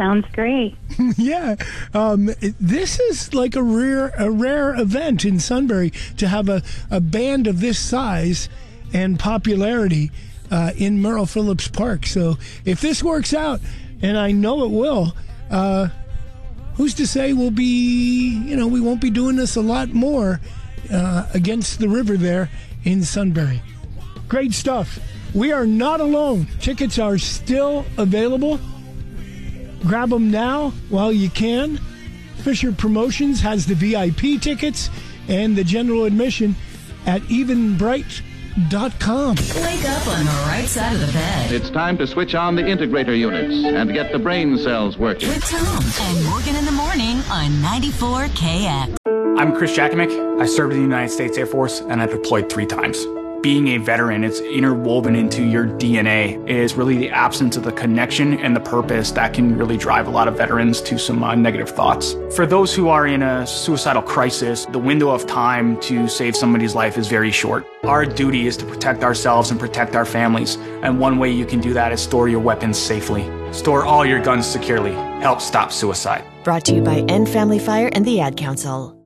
sounds great. Yeah. This is like a rare event in Sunbury to have a band of this size and popularity in Merle Phillips Park. So if this works out, and I know it will, who's to say we won't be doing this a lot more against the river there in Sunbury. Great stuff. We are not alone. Tickets are still available. Grab them now while you can. Fisher Promotions has the VIP tickets and the general admission at evenbright.com. Wake up on the right side of the bed. It's time to switch on the integrator units and get the brain cells working. With Tom and Morgan in the morning on 94 KX. I'm Chris Jakimick. I served in the United States Air Force and I deployed 3 times. Being a veteran, it's interwoven into your DNA. It is really the absence of the connection and the purpose that can really drive a lot of veterans to some negative thoughts. For those who are in a suicidal crisis, the window of time to save somebody's life is very short. Our duty is to protect ourselves and protect our families. And one way you can do that is store your weapons safely. Store all your guns securely. Help stop suicide. Brought to you by End Family Fire and the Ad Council.